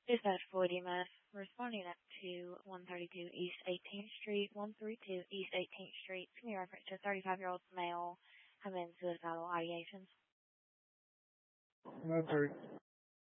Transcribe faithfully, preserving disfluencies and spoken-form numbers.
Dispatch Floyd E M S, responding up to one thirty-two East eighteenth Street, one thirty-two East eighteenth Street, can you reference to a thirty-five-year-old male having suicidal ideations? one thirty.